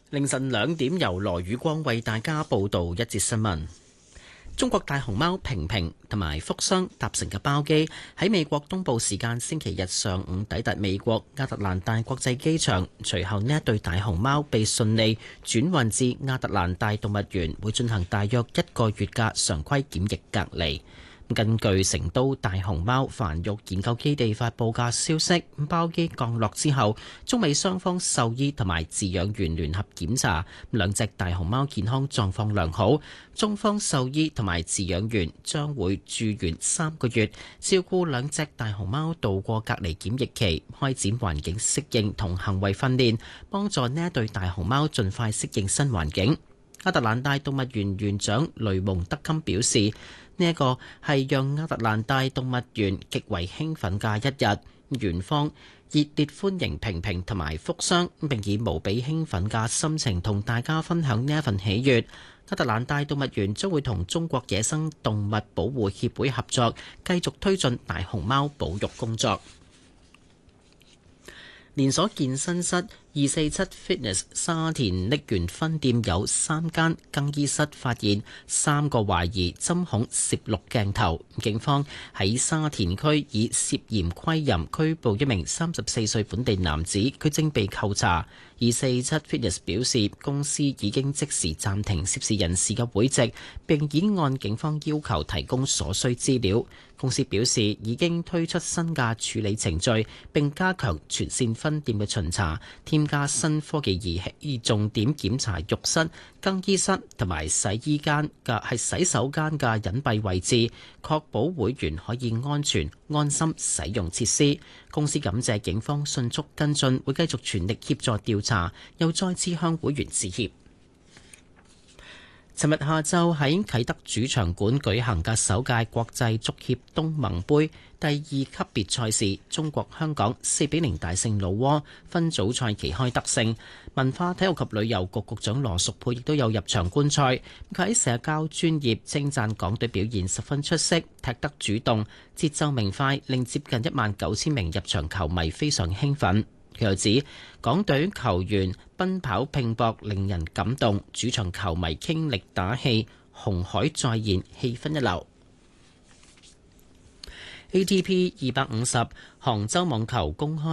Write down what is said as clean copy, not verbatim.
凌晨2點，由羅宇光為大家報道一節新聞。中國大熊貓平平同埋福箱搭乘嘅包機喺美國東部時間星期日上午抵達美國亞特蘭大國際機場，隨後呢一對大熊貓被順利轉運至亞特蘭大動物園，會進行大約1個月嘅常規檢疫隔離。根據成都大熊貓繁育研究基地發佈嘅消息，包機降落之後，中美雙方獸醫同埋飼養員聯合檢查，兩隻大熊貓健康狀況良好。中方獸醫同埋飼養員將會駐園3個月，照顧兩隻大熊貓度過隔離檢疫期，開展環境適應同行為訓練，幫助呢一對大熊貓盡快適應新環境。亞特蘭大動物園園長雷蒙德金表示，呢一個係讓亞特蘭大動物園極為興奮嘅一日，園方熱烈歡迎平平同埋福箱，並以無比興奮嘅心情同大家分享呢一份喜悅。亞特蘭大動物園將會同中國野生動物保護協會合作，繼續推進大熊貓保育工作。連鎖健身室247 Fitness 沙田瀝源分店有3間更衣室發現3個懷疑針孔攝錄鏡頭，警方喺沙田區以涉嫌窺淫拘捕一名34歲本地男子，佢正被扣查。247 Fitness 表示，公司已經即時暫停涉事人士嘅會籍，並已按警方要求提供所需資料。公司表示已經推出新嘅處理程序，並加強全線分店嘅巡查，添加新科技儀器，重點檢查浴室、更衣室同埋洗手間嘅隱蔽位置，確保會員可以安全安心使用設施。公司感謝警方迅速跟進，會繼續全力協助調查，又再次向會員致歉。尋日下晝喺啟德主場館舉行嘅首屆國際足協東盟杯第2級別賽事，中國香港4-0大勝老撾，分組賽旗開得勝。文化體育及旅遊局局長羅淑佩亦都有入場觀賽，佢喺社交專頁稱讚港隊表現十分出色，踢得主動，節奏明快，令接近19000名入場球迷非常興奮。佢又指港隊球員奔跑拼搏令人感動，主場球迷傾力打氣，紅海再現，氣氛一流。ATP 250杭州網球公開